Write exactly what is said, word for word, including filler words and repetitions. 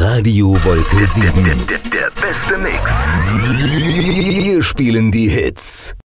Radio Wolke sieben. Der, der, der beste Mix. Wir spielen die Hits.